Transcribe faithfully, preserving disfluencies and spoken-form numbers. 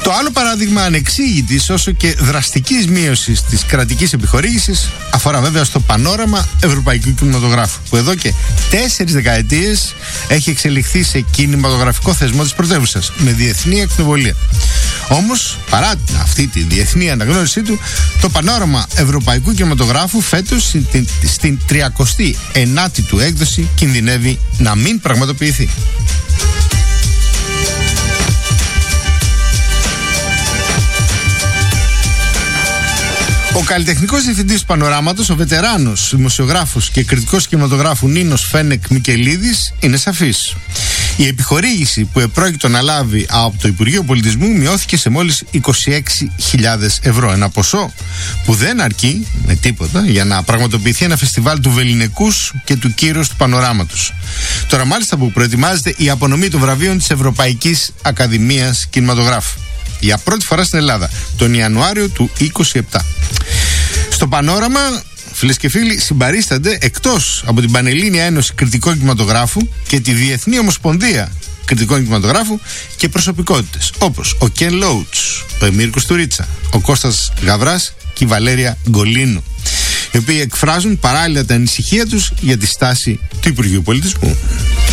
Το άλλο παράδειγμα ανεξήγητης όσο και δραστικής μείωσης της κρατικής επιχορήγησης αφορά βέβαια στο πανόραμα ευρωπαϊκού κινηματογράφου, που εδώ και τέσσερις δεκαετίες έχει εξελιχθεί σε κινηματογραφικό θεσμό της πρωτεύουσας με διεθνή ακτινοβολία. Όμως, παρά αυτή τη διεθνή αναγνώρισή του, το πανόραμα ευρωπαϊκού κινηματογράφου φέτος στην τριακοστή ενάτη του έκδοση κινδυνεύει να μην πραγματοποιηθεί. Ο καλλιτεχνικός διευθυντής του Πανοράματος, ο βετεράνος δημοσιογράφος και κριτικός κινηματογράφου Νίνος Φένεκ Μικελίδης, είναι σαφής. Η επιχορήγηση που επρόκειτο να λάβει από το Υπουργείο Πολιτισμού μειώθηκε σε μόλις είκοσι έξι χιλιάδες ευρώ. Ένα ποσό που δεν αρκεί με τίποτα για να πραγματοποιηθεί ένα φεστιβάλ του Βεληνικούς και του Κύρους του Πανοράματος. Τώρα, μάλιστα, που προετοιμάζεται η απονομή των βραβείων της Ευρωπαϊκής Ακαδημίας Κινηματογράφου για πρώτη φορά στην Ελλάδα τον Ιανουάριο του είκοσι επτά. Στο πανόραμα, φίλες και φίλοι, συμπαρίστανται εκτός από την Πανελλήνια Ένωση Κριτικών Κινηματογράφου και τη Διεθνή Ομοσπονδία Κριτικών Κινηματογράφου και προσωπικότητες όπως ο Κεν Λόουτς, ο Εμίρ Κουστουρίτσα, ο Κώστας Γαβράς και η Βαλέρια Γκολίνου, οι οποίοι εκφράζουν παράλληλα τα ανησυχία τους για τη στάση του Υπουργείου Πολιτισμού.